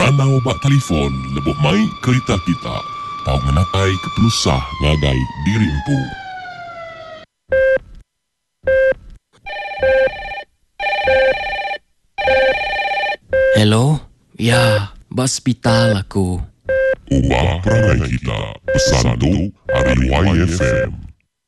Nanau bak telefon lebih mai kereta kita. Tahu ngenakai kepelusah ngagai diri empu. Hello? Ya, hospital aku. Ubah perangai kita. Pesan tu hari YFM.